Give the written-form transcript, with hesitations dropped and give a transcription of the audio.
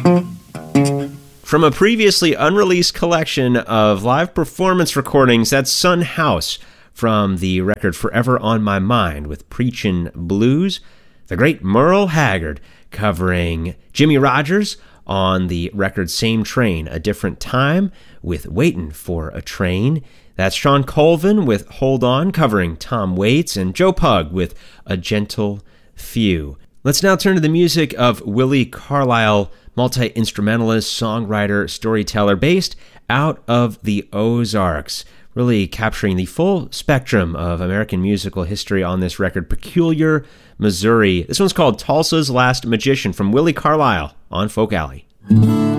From a previously unreleased collection of live performance recordings, that's Son House from the record Forever on My Mind with Preachin' Blues. The great Merle Haggard covering Jimmie Rodgers on the record Same Train, A Different Time with Waitin' for a Train. That's Shawn Colvin with Hold On covering Tom Waits, and Joe Pug with A Gentle Few. Let's now turn to the music of Willie Carlisle, multi-instrumentalist, songwriter, storyteller based out of the Ozarks, really capturing the full spectrum of American musical history on this record, Peculiar Missouri. This one's called Tulsa's Last Magician from Willie Carlisle on Folk Alley.